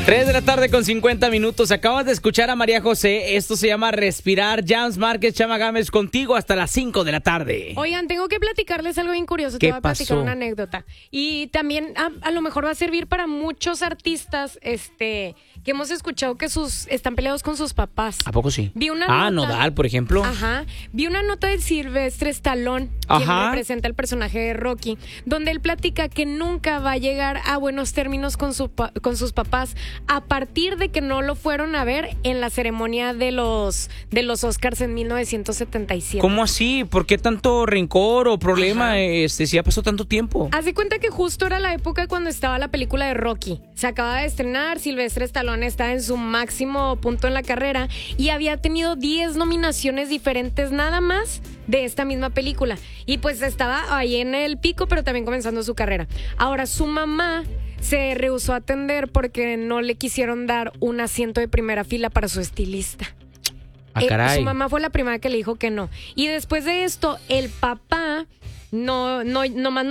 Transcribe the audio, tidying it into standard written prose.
3 de la tarde con 50 minutos. Acabas de escuchar a María José. Esto se llama Respirar. James Márquez, Chama Gámez, contigo hasta las 5 de la tarde. Oigan, tengo que platicarles algo bien curioso. ¿Qué Te voy a platicar pasó? una anécdota. Y también a lo mejor va a servir para muchos artistas que hemos escuchado que están peleados con sus papás. ¿A poco sí? Vi una nota. Nodal, por ejemplo. Ajá. Vi una nota de Sylvester Stallone, quien Ajá. representa el personaje de Rocky, donde él platica que nunca va a llegar a buenos términos con sus papás a partir de que no lo fueron a ver en la ceremonia de los Oscars en 1977. ¿Cómo así? ¿Por qué tanto rencor o problema? Ajá. Si ya pasó tanto tiempo. Haz de cuenta que justo era la época cuando estaba la película de Rocky. Se acaba de estrenar, Sylvester Stallone está en su máximo punto en la carrera y había tenido 10 nominaciones diferentes nada más de esta misma película. Y pues estaba ahí en el pico, pero también comenzando su carrera. Ahora, su mamá se rehusó a atender porque no le quisieron dar un asiento de primera fila para su estilista. Caray. Su mamá fue la primera que le dijo que no. Y después de esto, el papá nomás